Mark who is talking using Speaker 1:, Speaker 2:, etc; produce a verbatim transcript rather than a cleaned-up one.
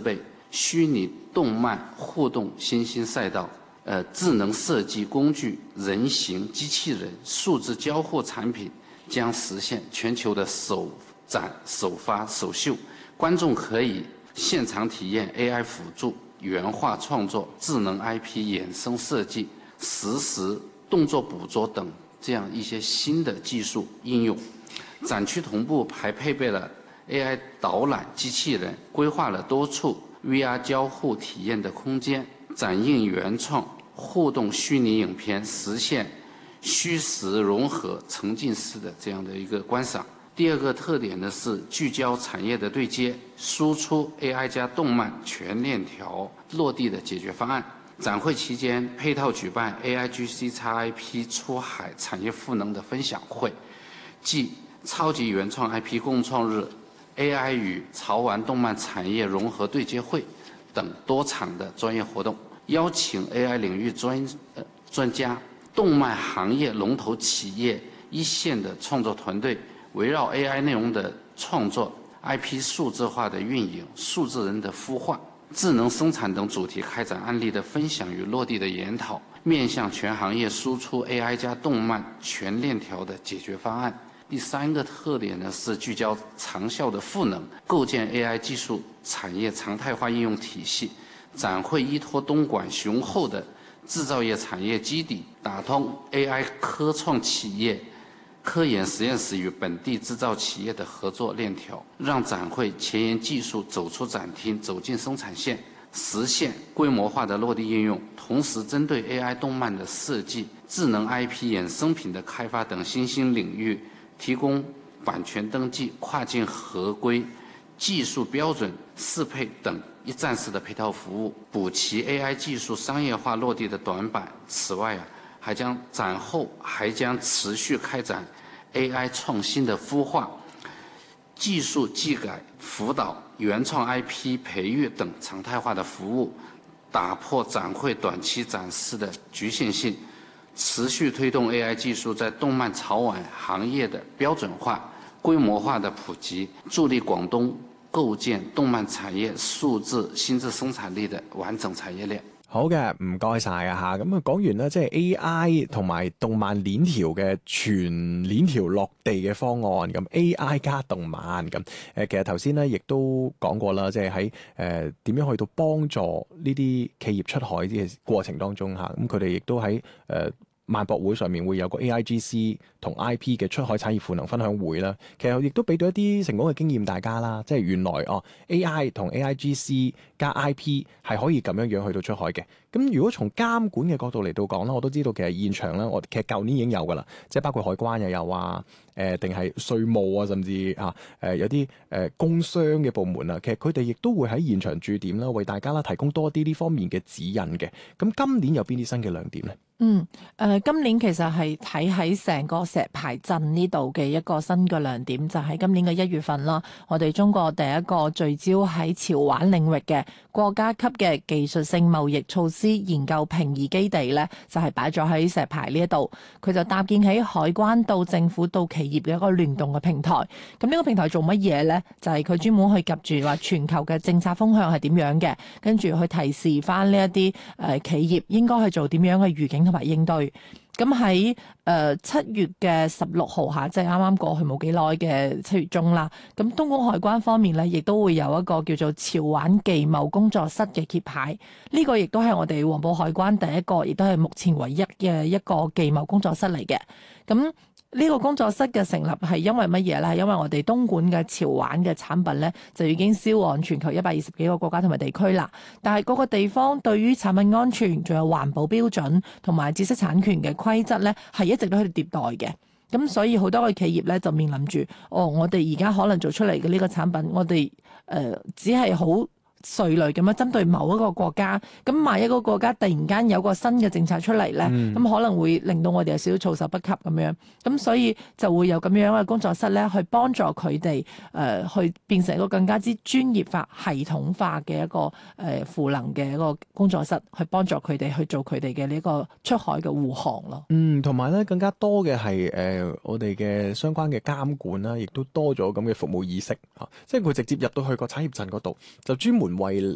Speaker 1: 备、虚拟动漫互动新兴赛道、呃智能设计工具、人形机器人、数字交互产品将实现全球的首展、首发、首秀。观众可以现场体验 A I 辅助、原画创作、智能 I P 衍生设计、实时动作捕捉等这样一些新的技术应用。展区同步还配备了 A I 导览机器人，规划了多处 V R 交互体验的空间，展映原创互动虚拟影片，实现虚实融合、沉浸式的这样的一个观赏。第二个特点呢是聚焦产业的对接，输出 A I 加动漫全链条落地的解决方案。展会期间配套举办 A I G C X I P 出海产业赋能的分享会，即超级原创 I P 共创日、A I 与潮玩动漫产业融合对接会等多场的专业活动，邀请 A I 领域专呃专家、动漫行业龙头企业、一线的创作团队，围绕 A I 内容的创作、I P 数字化的运营、数字人的孵化、智能生产等主题开展案例的分享与落地的研讨，面向全行业输出 A I 加动漫全链条的解决方案。第三个特点呢是聚焦长效的赋能，构建 A I 技术产业常态化应用体系。展会依托东莞雄厚的制造业产业基底，打通 A I 科创企业、科研实验室与本地制造企业的合作链条，让展会前沿技术走出展厅，走进生产线，实现规模化的落地应用。同时，针对 A I 动漫的设计、智能 I P 衍生品的开发等新兴领域，提供版权登记、跨境合规、技术标准适配等一站式的配套服务，补齐 A I 技术商业化落地的短板。此外啊，还将展后还将持续开展 A I 创新的孵化、技术技改辅导、原创 I P 培育等常态化的服务，打破展会短期展示的局限性，持续推动 A I 技术在动漫潮玩行业的标准化、规模化的普及，助力廣東構建動漫產業數字新質生產力的完整產業鏈。
Speaker 2: 好嘅，唔該晒啊嚇。咁啊講完啦，即係 A I 同埋動漫鏈條嘅全鏈條落地嘅方案，咁 A I 加動漫咁。誒，其實頭先咧亦都講過啦，即係喺誒點樣去到幫助呢啲企業出海嘅過程當中嚇，咁佢哋亦都喺誒。呃萬博會上面會有個 A I G C 同 I P 嘅出海產業賦能分享會啦，其實亦都俾到一啲成功嘅經驗大家啦，即係原來哦 A I 同 A I G C 加 I P 係可以咁樣樣去到出海嘅。咁如果從監管嘅角度嚟到講啦，我都知道其實現場咧，我其實舊年已經有㗎啦，即係包括海關又有啊，誒定係稅務啊，甚至啊誒、呃、有啲誒、呃、工商嘅部門啊，其實佢哋亦都會喺現場駐點啦，為大家啦提供多啲呢方面嘅指引嘅。咁今年有邊啲新嘅亮點咧？
Speaker 3: 嗯，誒、呃，今年其實係睇喺成個石牌鎮呢度嘅一個新嘅亮點，就係、是、今年嘅一月份啦。我哋中國第一個聚焦喺潮玩領域嘅國家級嘅技術性貿易措施研究評議基地咧，就係擺咗喺石牌呢一度。佢就搭建喺海關到政府到企業嘅一個聯動嘅平台。咁呢個平台做乜嘢咧？就係佢專門去及住話全球嘅政策風向係點樣嘅，跟住去提示翻呢一啲誒企業應該去做點樣嘅預警同埋應對。咁喺誒七月嘅十六號下，即係啱啱過去冇幾耐嘅七月中啦。咁東莞海關方面咧，亦都會有一個叫做潮玩技貿工作室嘅揭牌。呢、這個亦都係我哋黃埔海關第一個，亦都係目前唯一嘅一個技貿工作室嚟嘅。咁呢個工作室嘅成立係因為乜嘢咧？因為我哋東莞嘅潮玩嘅產品咧，就已經銷往全球一百二十幾個國家同埋地區啦。但係嗰個地方對於產品安全、仲有環保標準同埋知識產權嘅規則咧，係一直都喺度迭代嘅。咁所以好多嘅企業咧就面臨住，哦，我哋而家可能做出嚟嘅呢個產品，我哋誒、呃、只係好稅類咁樣針對某一個國家，咁萬一嗰個國家突然間有個新嘅政策出嚟咧，咁、嗯、可能會令到我哋有少少措手不及咁樣，咁所以就會有咁樣嘅工作室咧，去幫助佢哋誒去變成一個更加之專業化、系統化嘅一個誒賦能嘅一個工作室，去幫助佢哋去做佢哋嘅呢個出海嘅護航咯。
Speaker 2: 嗯，同埋咧更加多嘅係誒我哋嘅相關嘅監管啦，亦都多咗咁嘅服務意識啊，即係佢直接入到去個產業鎮嗰度，就專門為